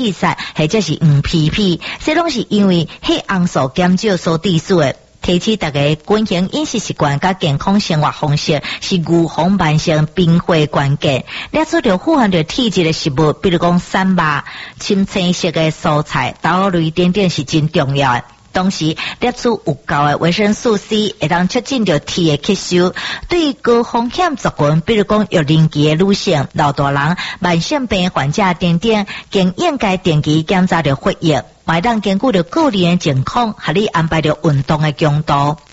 比赛，或者是PP，这拢是因为迄红素减少所致使的。提起大家均衡饮食习惯甲健康生活方式是预防慢性病患关键。列出着富含着体质的食物，比如讲山肉、青青色的蔬菜、豆类等等是真重要的。同时，列出有够的维生素 C， 会当促进着体的吸收。对于高风险族群，比如讲育龄期的女性、老大人、慢性病患者等等，更应该定期检查着血液，买当兼顾着个人的健康，合理安排着运动的强度。